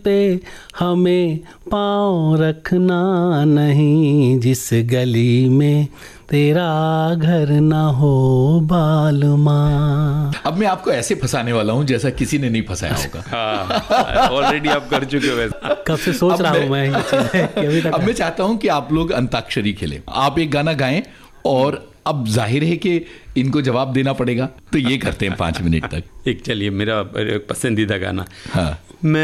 ते हमें पाँव रखना नहीं, जिस गली में तेरा घर ना हो बालमा। अब मैं आपको ऐसे फंसाने वाला हूँ जैसा किसी ने नहीं फंसाया होगा। ऑलरेडी आप कर चुके हो वैसे। कब से सोच रहा हूँ मैं ये चीज़ें, अभी तक। अब मैं चाहता हूँ कि आप लोग अंताक्षरी खेलें। आप एक गाना गाएं और अब जाहिर है कि इनको जवाब देना पड़ेगा, तो ये करते हैं 5 मिनट तक। एक चलिए मेरा पसंदीदा गाना। हाँ।